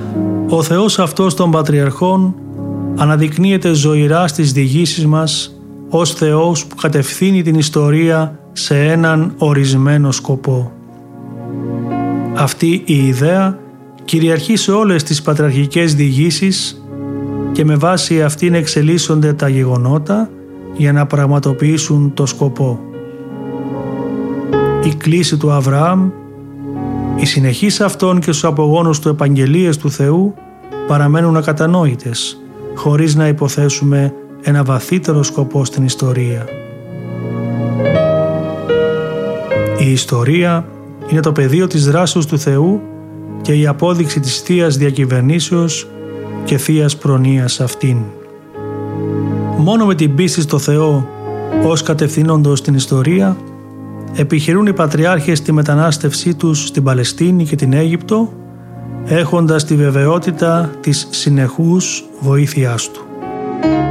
Ο Θεός αυτός των πατριαρχών αναδεικνύεται ζωηρά στις διηγήσεις μας ως Θεός που κατευθύνει την ιστορία σε έναν ορισμένο σκοπό. Αυτή η ιδέα κυριαρχεί σε όλες τις πατριαρχικές διηγήσεις και με βάση αυτήν εξελίσσονται τα γεγονότα για να πραγματοποιήσουν το σκοπό. Η κλήση του Αβραάμ, οι συνεχείς αυτών και στους απογόνους του επαγγελίες του Θεού παραμένουν ακατανόητες, χωρίς να υποθέσουμε ένα βαθύτερο σκοπό στην ιστορία. Η ιστορία είναι το πεδίο της δράσης του Θεού και η απόδειξη της Θείας Διακυβερνήσεως και Θείας Προνοίας αυτήν. Μόνο με την πίστη στο Θεό ως κατευθύνοντος την ιστορία επιχειρούν οι πατριάρχες τη μετανάστευσή τους στην Παλαιστίνη και την Αίγυπτο, έχοντας τη βεβαιότητα της συνεχούς βοήθειάς του.